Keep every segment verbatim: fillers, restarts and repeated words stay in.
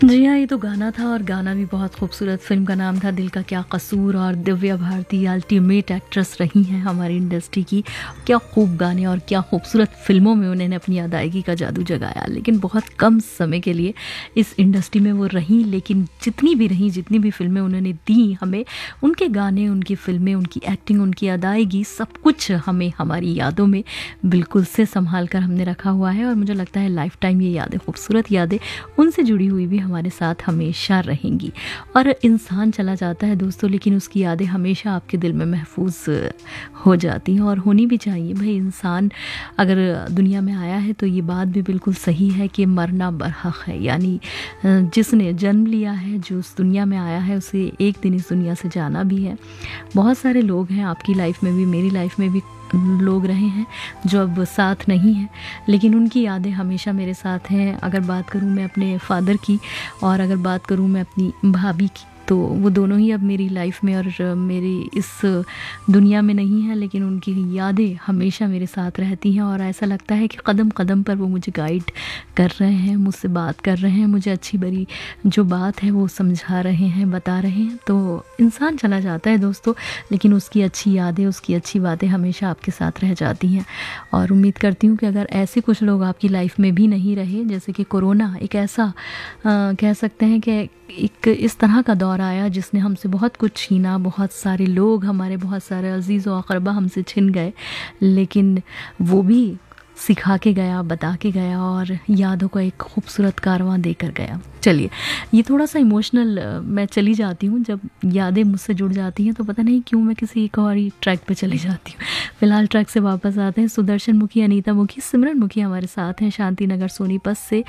जी हाँ, ये तो गाना था और गाना भी बहुत खूबसूरत। फ़िल्म का नाम था दिल का क्या कसूर और दिव्या भारती अल्टीमेट एक्ट्रेस रही हैं हमारी इंडस्ट्री की। क्या खूब गाने और क्या खूबसूरत फ़िल्मों में उन्होंने अपनी अदायगी का जादू जगाया। लेकिन बहुत कम समय के लिए इस इंडस्ट्री में वो रहीं, लेकिन जितनी भी रहीं, जितनी भी फ़िल्में उन्होंने दी हमें, उनके गाने, उनकी फ़िल्में, उनकी एक्टिंग, उनकी अदायगी सब कुछ हमें हमारी यादों में बिल्कुल से सँभाल कर हमने रखा हुआ है। और मुझे लगता है लाइफ़ टाइम ये यादें, खूबसूरत यादें उनसे जुड़ी हुई भी हमारे साथ हमेशा रहेंगी। और इंसान चला जाता है दोस्तों, लेकिन उसकी यादें हमेशा आपके दिल में महफूज हो जाती हैं और होनी भी चाहिए। भाई, इंसान अगर दुनिया में आया है तो ये बात भी बिल्कुल सही है कि मरना बरहक है। यानी जिसने जन्म लिया है, जो उस दुनिया में आया है, उसे एक दिन इस दुनिया से जाना भी है। बहुत सारे लोग हैं आपकी लाइफ में भी, मेरी लाइफ में भी लोग रहे हैं जो अब साथ नहीं हैं, लेकिन उनकी यादें हमेशा मेरे साथ हैं। अगर बात करूं मैं अपने फादर की और अगर बात करूं मैं अपनी भाभी की, तो वो दोनों ही अब मेरी लाइफ में और मेरी इस दुनिया में नहीं है, लेकिन उनकी यादें हमेशा मेरे साथ रहती हैं। और ऐसा लगता है कि कदम कदम पर वो मुझे गाइड कर रहे हैं, मुझसे बात कर रहे हैं, मुझे अच्छी बुरी जो बात है वो समझा रहे हैं, बता रहे हैं। तो इंसान चला जाता है दोस्तों, लेकिन उसकी अच्छी यादें, उसकी अच्छी बातें हमेशा आपके साथ रह जाती हैं। और उम्मीद करती हूँ कि अगर ऐसे कुछ लोग आपकी लाइफ में भी नहीं रहे, जैसे कि कोरोना एक ऐसा आ, कह सकते हैं कि एक इस तरह का दौर आया जिसने हमसे बहुत कुछ छीना, बहुत सारे लोग, हमारे बहुत सारे अजीज़ व अक़रबा हमसे छिन गए, लेकिन वो भी सिखा के गया, बता के गया और यादों का एक खूबसूरत कारवां देकर गया। चलिए, ये थोड़ा सा इमोशनल मैं चली जाती हूँ, जब यादें मुझसे जुड़ जाती हैं तो पता नहीं क्यों मैं किसी एक और ही ट्रैक पे चली जाती हूँ। फ़िलहाल ट्रैक से वापस आते हैं। सुदर्शन मुखी, अनीता मुखी, सिमरन मुखी हमारे साथ हैं शांति नगर सोनीपत से।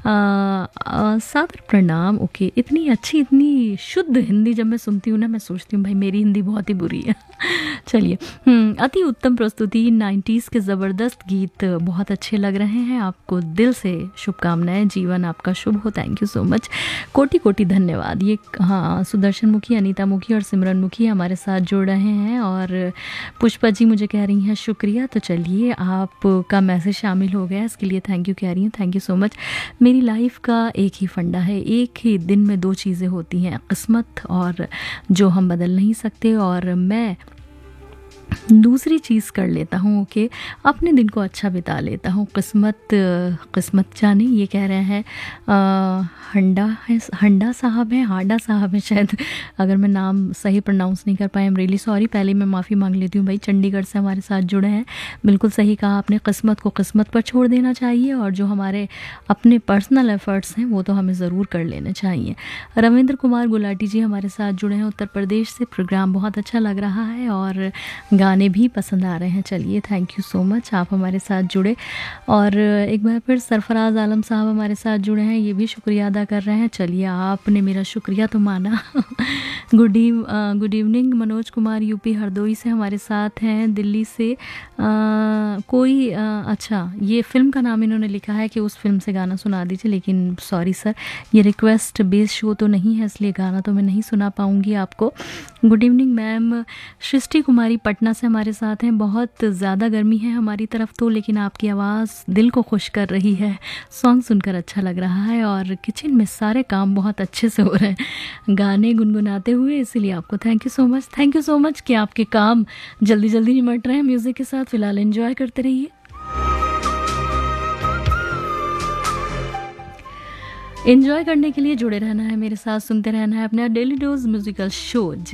सादर प्रणाम। ओके, इतनी अच्छी, इतनी शुद्ध हिंदी जब मैं सुनती हूँ ना, मैं सोचती हूँ भाई मेरी हिंदी बहुत ही बुरी है। चलिए, अति उत्तम प्रस्तुति, नाइन्टीज़ के ज़बरदस्त गीत बहुत अच्छे लग रहे हैं। आपको दिल से शुभकामनाएं, जीवन आपका शुभ हो। थैंक यू सो मच, कोटि कोटि धन्यवाद। ये हाँ, सुदर्शन मुखी, अनीता मुखी और सिमरन मुखी हमारे साथ जुड़ रहे हैं और पुष्पा जी मुझे कह रही हैं शुक्रिया। तो चलिए, आपका मैसेज शामिल हो गया, इसके लिए थैंक यू कह रही हूँ। Thank you so much. मेरी लाइफ का एक ही फंडा है, एक ही दिन में दो चीज़ें होती हैं, किस्मत और जो हम बदल नहीं सकते। और मैं दूसरी चीज़ कर लेता हूँ कि अपने दिन को अच्छा बिता लेता हूँ। किस्मत किस्मत जाने, ये कह रहे हैं हंडा है, हंडा साहब है, हांडा साहब है शायद, अगर मैं नाम सही प्रोनाउंस नहीं कर पाई, आई एम रियली सॉरी। पहले मैं माफ़ी मांग लेती हूँ भाई। चंडीगढ़ से हमारे साथ जुड़े हैं, बिल्कुल सही कहा आपने, किस्मत को किस्मत पर छोड़ देना चाहिए और जो हमारे अपने पर्सनल एफर्ट्स हैं वो तो हमें ज़रूर कर लेने चाहिए। रविंद्र कुमार गुलाटी जी हमारे साथ जुड़े हैं उत्तर प्रदेश से। प्रोग्राम बहुत अच्छा लग रहा है और गाने भी पसंद आ रहे हैं। चलिए, थैंक यू सो मच, आप हमारे साथ जुड़े। और एक बार फिर सरफराज आलम साहब हमारे साथ जुड़े हैं, ये भी शुक्रिया अदा कर रहे हैं। चलिए, आपने मेरा शुक्रिया तो माना। गुड इव good evening, Manoj Kumar UP Hardoi से हमारे साथ हैं। दिल्ली से आ, कोई आ, अच्छा, ये फ़िल्म का नाम इन्होंने लिखा है कि उस फिल्म से गाना सुना दीजिए, लेकिन सॉरी सर, ये रिक्वेस्ट बेस्ड शो तो नहीं है, इसलिए गाना तो मैं नहीं सुना पाऊँगी आपको। गुड इवनिंग मैम, सृष्टि कुमारी पटना से हमारे साथ हैं। बहुत ज़्यादा गर्मी है हमारी तरफ तो, लेकिन आपकी आवाज़ दिल को खुश कर रही है, सॉन्ग सुनकर अच्छा लग रहा है और किचन में सारे काम बहुत अच्छे से हो रहे हैं गाने गुनगुनाते हुए, इसीलिए आपको thank you so much. Thank you so much कि आपके काम जल्दी जल्दी निमट रहे हैं म्यूज़िक के साथ। फिलहाल एंजॉय करते रहिए, एंजॉय करने के लिए जुड़े रहना है मेरे साथ, सुनते रहना है अपना डेली डोज म्यूजिकल शो।